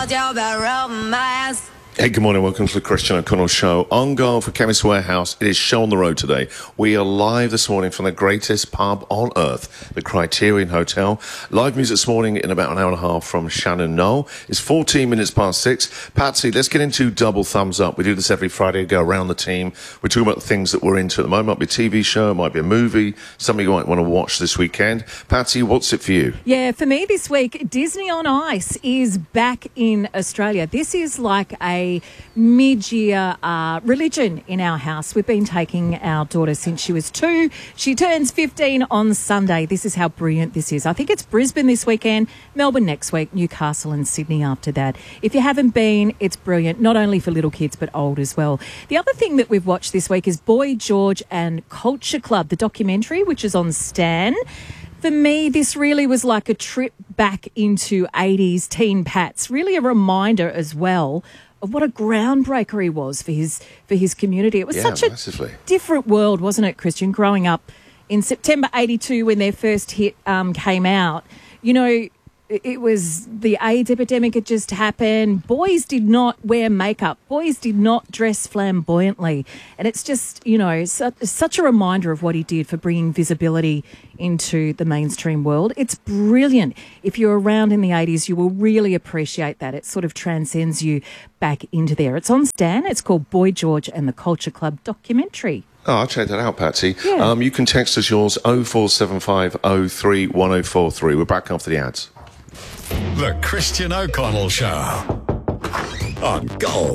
Hey, good morning. Welcome to the Christian O'Connell Show. On guard for Chemist Warehouse. It is Show on the Road today. We are live this morning from the greatest pub on earth, the Criterion Hotel. Live music this morning in about an hour and a half from Shannon Knoll. It's 14 minutes past 6. Patsy, let's get into double thumbs up. We do this every Friday, go around the team. We're talking about the things that we're into at the moment. It might be a TV show, it might be a movie, something you might want to watch this weekend. Patsy, what's it for you? Yeah, for me this week, Disney on Ice is back in Australia. This is like a mid-year religion in our house. We've been taking our daughter since she was 2. She turns 15 on Sunday. This is how brilliant this is. I think it's Brisbane this weekend, Melbourne next week, Newcastle and Sydney after that. If you haven't been, it's brilliant, not only for little kids but old as well. The other thing that we've watched this week is Boy George and Culture Club, the documentary, which is on Stan. For me, this really was like a trip back into 80s teen Pats, really a reminder as well of what a groundbreaker he was for his community. It was such a different world, wasn't it, Christian, growing up in September 82 when their first hit came out. You know, it was the AIDS epidemic had just happened. Boys did not wear makeup. Boys did not dress flamboyantly. And it's just, you know, such a reminder of what he did for bringing visibility into the mainstream world. It's brilliant. If you're around in the 80s, you will really appreciate that. It sort of transcends you back into there. It's on Stan. It's called Boy George and the Culture Club documentary. Oh, I'll check that out, Patsy. Yeah. You can text us yours 0475 03 1043. We're back after the ads. The Christian O'Connell Show on Gold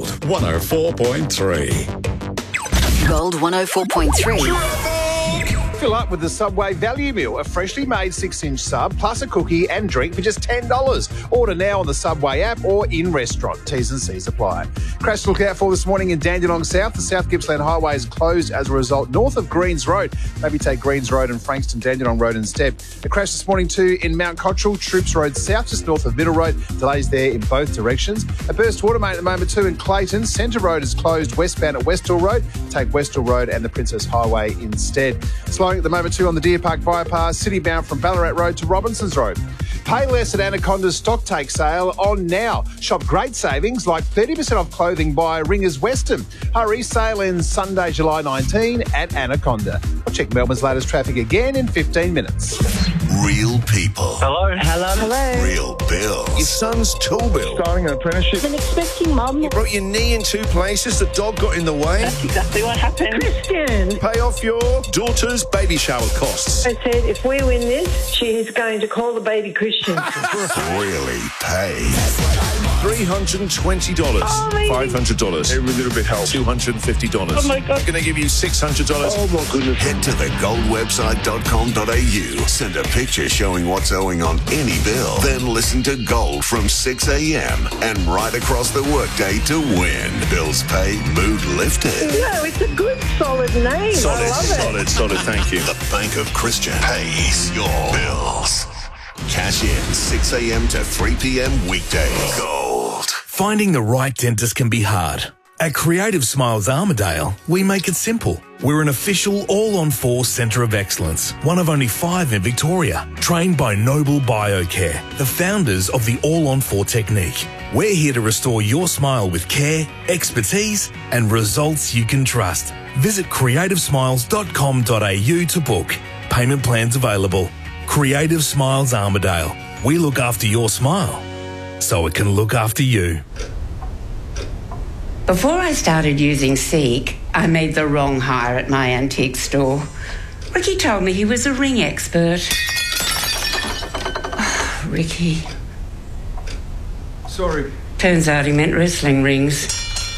104.3. Gold 104.3. Fill up with the Subway Value Meal, a freshly made 6-inch sub plus a cookie and drink for just $10. Order now on the Subway app or in restaurant. T's and C's apply. Crash to look out for this morning in Dandenong South. The South Gippsland Highway is closed as a result north of Greens Road. Maybe take Greens Road and Frankston Dandenong Road instead. A crash this morning too in Mount Cottrell, Troops Road South, just north of Middle Road. Delays there in both directions. A burst water main at the moment too in Clayton. Centre Road is closed westbound at Westall Road. Take Westall Road and the Princess Highway instead. Slowing at the moment too on the Deer Park bypass, city bound from Ballarat Road to Robinson's Road. Pay less at Anaconda's stock take sale on now. Shop great savings like 30% off clothing by Ringers Western. Hurry, sale ends Sunday, July 19 at Anaconda. I'll check Melbourne's latest traffic again in 15 minutes. Real people. Hello. Real bills. Your son's tool bill. Starting an apprenticeship. An expecting mum. You broke your knee in 2 places. The dog got in the way. That's exactly what happened. Christian. Pay off your daughter's baby shower costs. I said, if we win this, she is going to call the baby Christian. Really pay. $320. $500. Every little bit helps. $250. Oh, my God. Going to give you $600. Oh, my goodness. Head to thegoldwebsite.com.au. Send a picture showing what's owing on any bill. Then listen to Gold from 6 a.m. and right across the workday to win. Bills paid, mood lifted. No, it's a good, solid name. I love it. Solid. Thank you. The Bank of Christian pays your bills. Cash in 6 a.m. to 3 p.m. weekdays. Gold. Finding the right dentist can be hard. At Creative Smiles Armidale, we make it simple. We're an official all-on-4 centre of excellence, one of only 5 in Victoria, trained by Noble Biocare, the founders of the all-on-4 technique. We're here to restore your smile with care, expertise and results you can trust. Visit creativesmiles.com.au to book. Payment plans available. Creative Smiles Armidale. We look after your smile, so it can look after you. Before I started using Seek, I made the wrong hire at my antique store. Ricky told me he was a ring expert. Oh, Ricky. Sorry. Turns out he meant wrestling rings.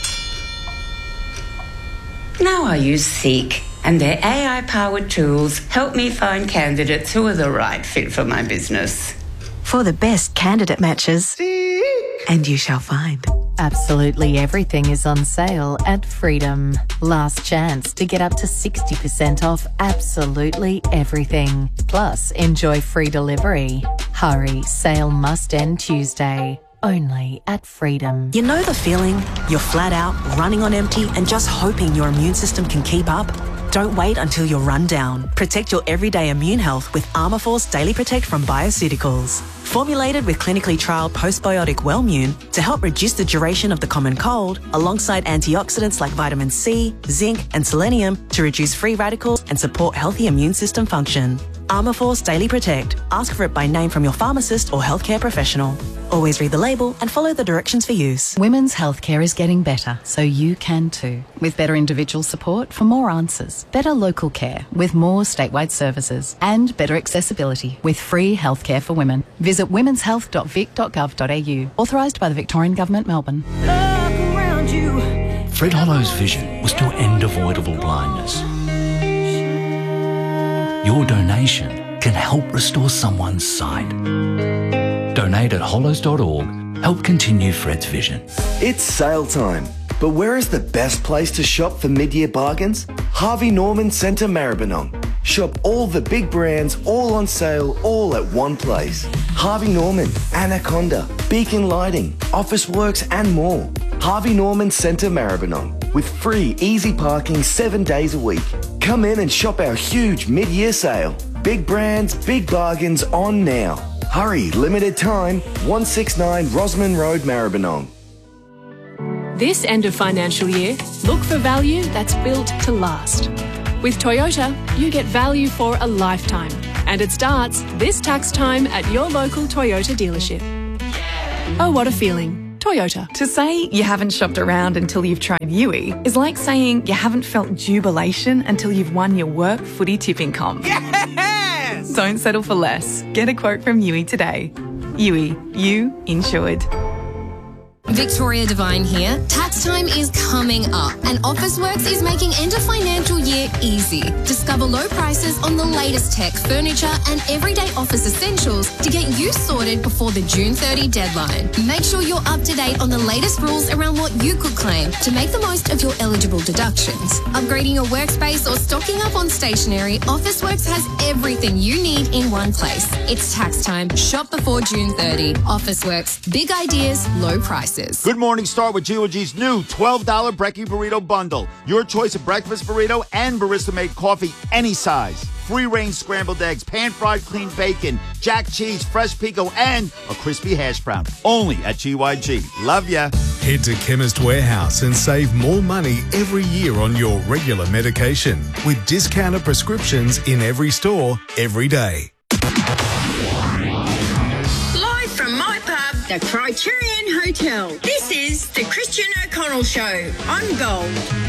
Now I use Seek, and their AI-powered tools help me find candidates who are the right fit for my business. For the best candidate matches, and you shall find. Absolutely everything is on sale at Freedom. Last chance to get up to 60% off absolutely everything. Plus, enjoy free delivery. Hurry, sale must end Tuesday. Only at Freedom. You know the feeling? You're flat out, running on empty, and just hoping your immune system can keep up? Don't wait until you're run down. Protect your everyday immune health with Armour Force Daily Protect from Bioceuticals. Formulated with clinically trialled postbiotic Wellmune to help reduce the duration of the common cold, alongside antioxidants like vitamin C, zinc and selenium to reduce free radicals and support healthy immune system function. Armour Force Daily Protect. Ask for it by name from your pharmacist or healthcare professional. Always read the label and follow the directions for use. Women's healthcare is getting better, so you can too. With better individual support for more answers, better local care with more statewide services, and better accessibility with free healthcare for women. Visit womenshealth.vic.gov.au. Authorised by the Victorian Government, Melbourne. Fred Hollow's vision was to end avoidable blindness. Your donation can help restore someone's sight. Donate at hollows.org. Help continue Fred's vision. It's sale time, but where is the best place to shop for mid-year bargains? Harvey Norman Centre Maribyrnong. Shop all the big brands, all on sale, all at one place. Harvey Norman, Anaconda, Beacon Lighting, Officeworks and more. Harvey Norman Centre Maribyrnong, with free easy parking 7 days a week. Come in and shop our huge mid-year sale. Big brands, big bargains on now. Hurry, limited time, 169 Rosman Road, Maribyrnong. This end of financial year, look for value that's built to last. With Toyota, you get value for a lifetime. And it starts this tax time at your local Toyota dealership. Oh, what a feeling. Toyota. To say you haven't shopped around until you've tried Yui is like saying you haven't felt jubilation until you've won your work footy tipping comp. Yes! Don't settle for less. Get a quote from Yui today. Yui, you insured. Victoria Devine here. Tax time is coming up and Officeworks is making end of financial year easy. Discover low prices on the latest tech, furniture and everyday office essentials to get you sorted before the June 30 deadline. Make sure you're up to date on the latest rules around what you could claim to make the most of your eligible deductions. Upgrading your workspace or stocking up on stationery, Officeworks has everything you need in one place. It's tax time. Shop before June 30. Officeworks. Big ideas, low prices. Good morning. Start with GOG's new $12 Brekkie Burrito Bundle. Your choice of breakfast burrito and barista-made coffee, any size. Free-range scrambled eggs, pan-fried clean bacon, jack cheese, fresh pico, and a crispy hash brown. Only at GYG. Love ya. Head to Chemist Warehouse and save more money every year on your regular medication with discounted prescriptions in every store, every day. Live from my pub, the Criterion Hotel. This is the Christian O'Connell Show on Gold.